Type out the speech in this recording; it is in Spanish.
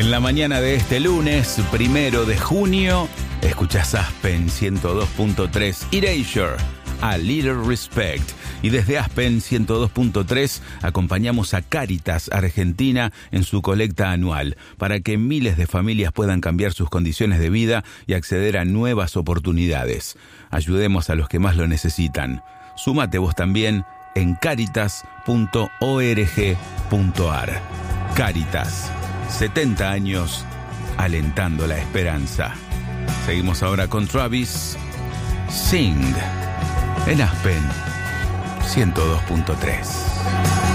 En la mañana de este lunes, 1 de junio, escuchás Aspen 102.3, Erasure, A Little Respect. Y desde Aspen 102.3 acompañamos a Cáritas Argentina en su colecta anual para que miles de familias puedan cambiar sus condiciones de vida y acceder a nuevas oportunidades. Ayudemos a los que más lo necesitan. Súmate vos también en caritas.org.ar. Cáritas, 70 años alentando la esperanza. Seguimos ahora con Travis, Sing, en Aspen 102.3.